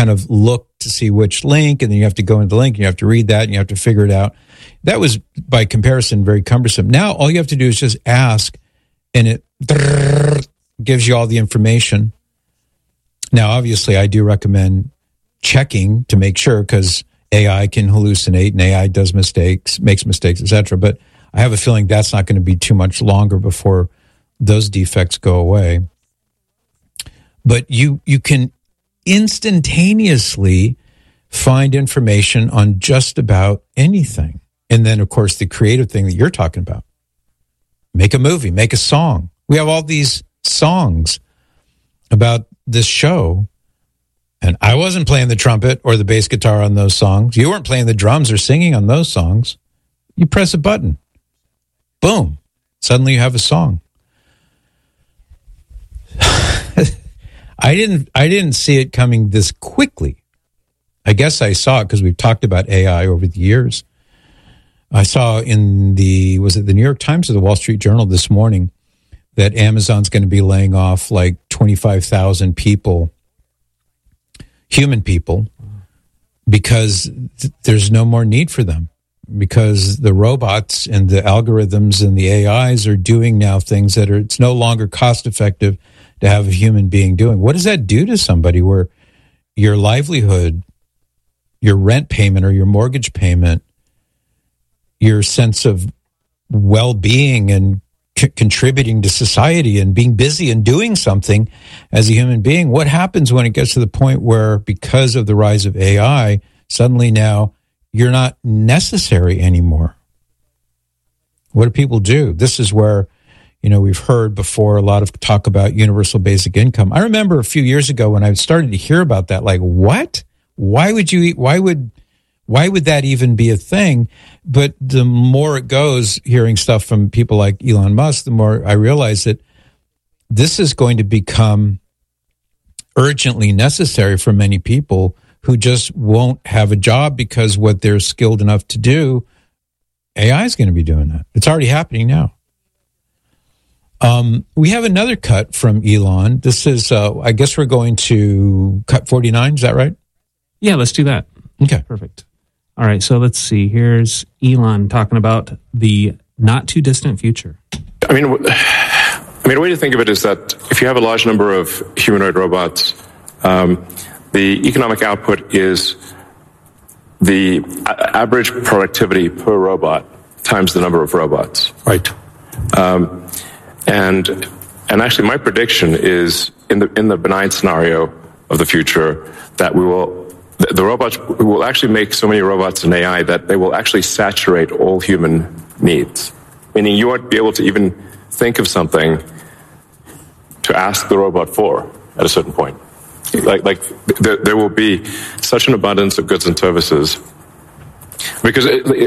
kind of look to see which link, and then you have to go into the link, and you have to read that, and you have to figure it out. That was, by comparison, very cumbersome. Now, all you have to do is just ask, and it gives you all the information. Now, obviously, I do recommend checking to make sure, because AI can hallucinate, and AI does mistakes, makes mistakes, etc. But I have a feeling that's not going to be too much longer before those defects go away. But you can instantaneously find information on just about anything. And then, of course, the creative thing that you're talking about. Make a movie, make a song. We have all these songs about this show, and I wasn't playing the trumpet or the bass guitar on those songs. You weren't playing the drums or singing on those songs. You press a button. Boom. Suddenly you have a song. I didn't see it coming this quickly. I guess I saw it because we've talked about AI over the years. I saw in was it the New York Times or the Wall Street Journal this morning that Amazon's going to be laying off like 25,000 people, human people, because there's no more need for them. Because the robots and the algorithms and the AIs are doing now things that it's no longer cost effective to have a human being doing. What does that do to somebody where your livelihood, your rent payment or your mortgage payment, your sense of well-being and contributing to society and being busy and doing something as a human being? What happens when it gets to the point where, because of the rise of AI, suddenly now you're not necessary anymore? What do people do? This is where, we've heard before a lot of talk about universal basic income. I remember a few years ago when I started to hear about that, like, what? Why would that even be a thing? But the more it goes, hearing stuff from people like Elon Musk, the more I realize that this is going to become urgently necessary for many people who just won't have a job because what they're skilled enough to do, AI is going to be doing that. It's already happening now. We have another cut from Elon. This is, I guess we're going to cut 49. Is that right? Yeah, let's do that. Okay. Perfect. All right, so let's see. Here's Elon talking about the not too distant future. I mean, a way to think of it is that if you have a large number of humanoid robots, the economic output is the average productivity per robot times the number of robots. Right. And actually, my prediction is in the benign scenario of the future that the robots will actually make so many robots and AI that they will actually saturate all human needs. Meaning you won't be able to even think of something to ask the robot for at a certain point. Like there will be such an abundance of goods and services because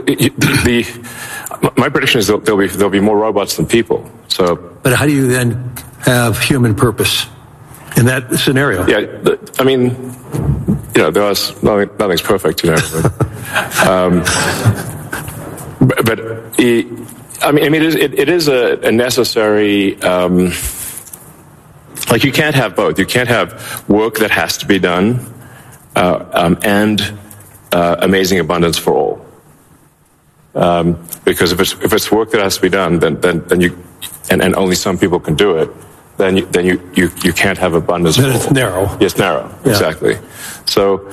my prediction is that there'll be more robots than people. So, but how do you then have human purpose in that scenario? Yeah, I mean, nothing's perfect, but it is a necessary. You can't have both. You can't have work that has to be done and amazing abundance for all. Because if it's work that has to be done, then you and only some people can do it, then you can't have abundance. Then it's narrow. Yeah, it's narrow. Yeah. Exactly. So,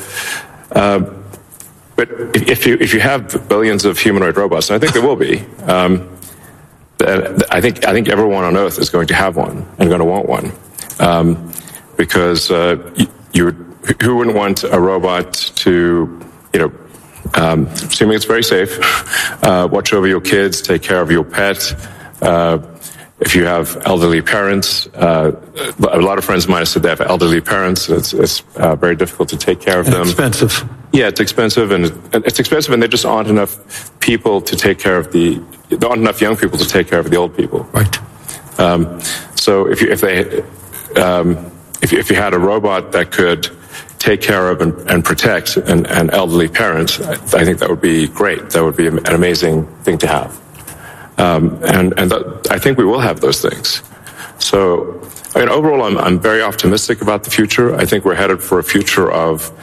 but if you have billions of humanoid robots, and I think there will be, I think everyone on Earth is going to have one and going to want one. Because who wouldn't want a robot to, assuming it's very safe, watch over your kids, take care of your pet. If you have elderly parents, a lot of friends of mine have said they have elderly parents. It's very difficult to take care of them. Expensive. Yeah, it's expensive, and there just aren't enough people to take care of there aren't enough young people to take care of the old people. Right. So if you had a robot that could take care of and protect an elderly parent, I think that would be great. That would be an amazing thing to have. I think we will have those things. So, overall, I'm very optimistic about the future. I think we're headed for a future of